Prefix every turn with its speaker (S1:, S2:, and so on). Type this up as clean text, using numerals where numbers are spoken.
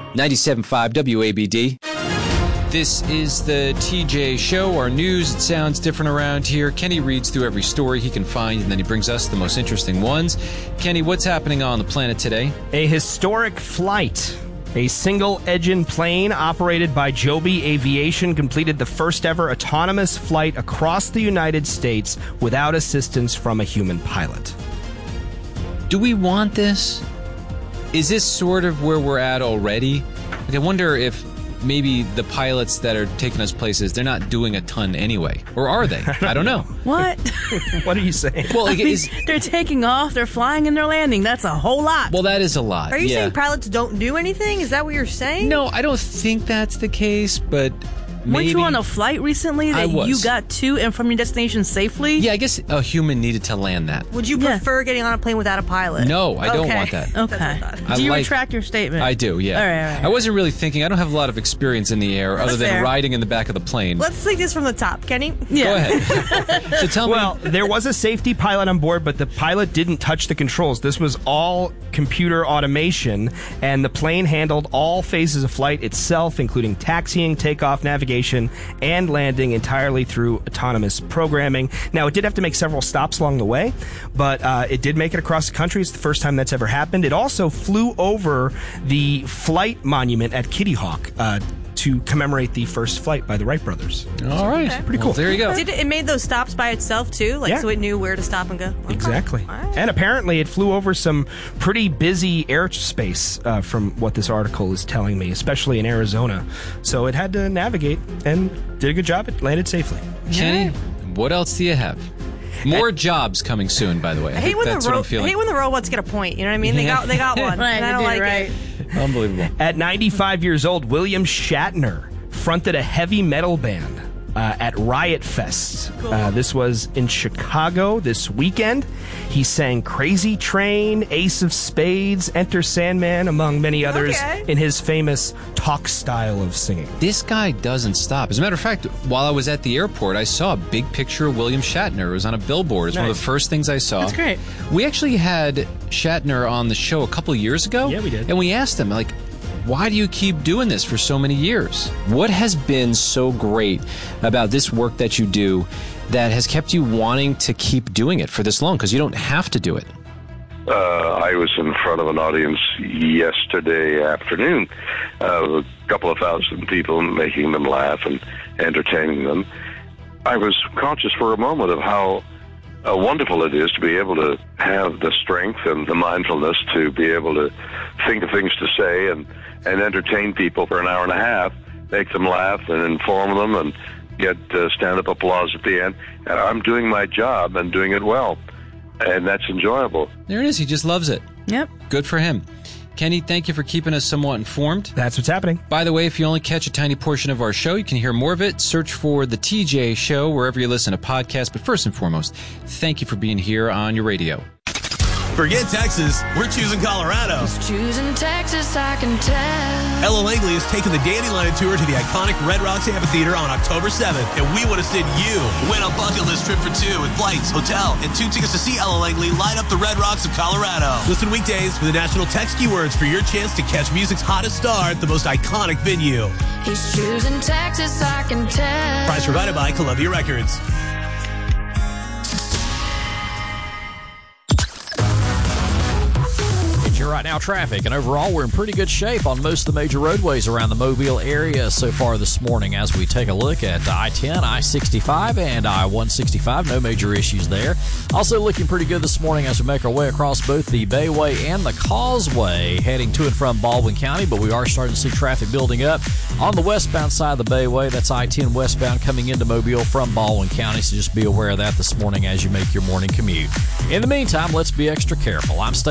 S1: 97.5 WABD. This is the TJ Show, our news. It sounds different around here. Kenny reads through every story he can find, and then he brings us the most interesting ones. Kenny, what's happening on the planet today?
S2: A historic flight. A single-engine plane operated by Joby Aviation completed the first-ever autonomous flight across the United States without assistance from a human pilot.
S1: Do we want this? Is this sort of where we're at already? Like, I wonder if maybe the pilots that are taking us places, they're not doing a ton anyway. Or are they? I don't know.
S3: What?
S2: What are you saying?
S1: Well,
S3: they're taking off, they're flying, and they're landing. That's a whole lot.
S1: Well, that is a lot.
S4: Are you saying pilots don't do anything? Is that what you're saying?
S1: No, I don't think that's the case, but maybe.
S3: Weren't you on a flight recently that you got to and from your destination safely?
S1: Yeah, I guess a human needed to land that.
S4: Would you prefer getting on a plane without a pilot?
S1: No, I don't want that.
S3: Okay. Do you retract your statement?
S1: I do, yeah.
S3: All right.
S1: I wasn't really thinking. I don't have a lot of experience in the air other than riding in the back of the plane.
S4: Let's take this from the top. Kenny?
S3: Yeah.
S1: Go ahead. So tell me.
S2: Well, there was a safety pilot on board, but the pilot didn't touch the controls. This was all computer automation, and the plane handled all phases of flight itself, including taxiing, takeoff, navigation, and landing entirely through autonomous programming. Now, it did have to make several stops along the way, but it did make it across the country. It's the first time that's ever happened. It also flew over the flight monument at Kitty Hawk to commemorate the first flight by the Wright brothers.
S1: All right.
S4: Okay.
S2: Pretty cool.
S1: Well, there you go.
S4: It made those stops by itself, too? So it knew where to stop and go? Okay.
S2: Exactly.
S4: Right.
S2: And apparently it flew over some pretty busy airspace from what this article is telling me, especially in Arizona. So it had to navigate and did a good job. It landed safely.
S1: Kenny, what else do you have? More jobs coming soon, by the way.
S4: I hate when
S1: that's what I'm feeling.
S4: I hate when the robots get a point. You know what I mean? They got one.
S3: Right,
S4: and I don't like it.
S1: Unbelievable.
S2: At 95 years old, William Shatner fronted a heavy metal band at Riot Fest.
S4: Cool.
S2: This was in Chicago this weekend. He sang Crazy Train, Ace of Spades, Enter Sandman, among many others, in his famous talk style of singing.
S1: This guy doesn't stop. As a matter of fact, while I was at the airport, I saw a big picture of William Shatner. It was on a billboard. It's one of the first things I saw.
S3: That's great.
S1: We actually had Shatner on the show a couple of years ago.
S2: Yeah, we did.
S1: And we asked him, why do you keep doing this for so many years? What has been so great about this work that you do that has kept you wanting to keep doing it for this long? Because you don't have to do it.
S5: I was in front of an audience yesterday afternoon, a couple of thousand people, making them laugh and entertaining them. I was conscious for a moment of how wonderful it is to be able to have the strength and the mindfulness to be able to think of things to say and entertain people for an hour and a half, make them laugh and inform them and get stand-up applause at the end. And I'm doing my job and doing it well, and that's enjoyable.
S1: There it is. He just loves it.
S3: Yep.
S1: Good for him. Kenny, thank you for keeping us somewhat informed.
S2: That's what's happening.
S1: By the way, if you only catch a tiny portion of our show, you can hear more of it. Search for The TJ Show wherever you listen to podcasts. But first and foremost, thank you for being here on your radio.
S6: Forget Texas, we're choosing Colorado.
S7: Choosing Texas, I can tell.
S6: Ella Langley is taking the Dandelion Tour to the iconic Red Rocks Amphitheater on October 7th, and we want to send you. Win a bucket list trip for two with flights, hotel, and 2 tickets to see Ella Langley light up the Red Rocks of Colorado. Listen weekdays for the national text keywords for your chance to catch music's hottest star at the most iconic venue.
S7: He's choosing Texas, I can tell.
S6: Prize provided by Columbia Records.
S8: Right now, traffic, and overall we're in pretty good shape on most of the major roadways around the Mobile area so far this morning as we take a look at I-10, I-65, and I-165. No major issues there. Also looking pretty good this morning as we make our way across both the Bayway and the Causeway heading to and from Baldwin County, but we are starting to see traffic building up on the westbound side of the Bayway. That's I-10 westbound coming into Mobile from Baldwin County, so just be aware of that this morning as you make your morning commute. In the meantime, let's be extra careful. I'm